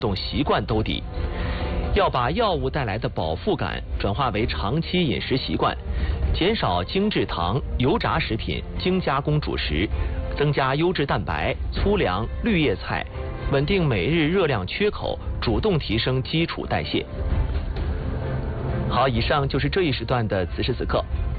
动习惯兜底。要把药物带来的饱腹感转化为长期饮食习惯，减少精制糖、油炸食品、精加工主食，增加优质蛋白、粗粮、绿叶菜，稳定每日热量缺口，主动提升基础代谢。好，以上就是这一时段的此时此刻。